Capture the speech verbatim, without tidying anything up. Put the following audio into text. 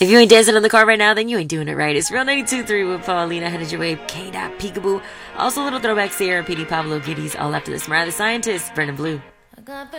If you ain't dancing in the car right now, then you ain't doing it right. It's Real ninety-two point three with Paulina headed your way. K-Dot Peekaboo. Also, a little throwback Sierra, P D, Pablo, Giddies, all after this. Mariah the Scientist, Brendan Blue.